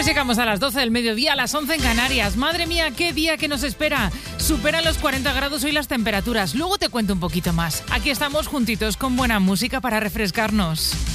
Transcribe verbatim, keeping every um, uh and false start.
Pues llegamos a las doce del mediodía, a las once en Canarias. Madre mía, qué día que nos espera. Superan los cuarenta grados hoy las temperaturas. Luego te cuento un poquito más. Aquí estamos juntitos con buena música para refrescarnos.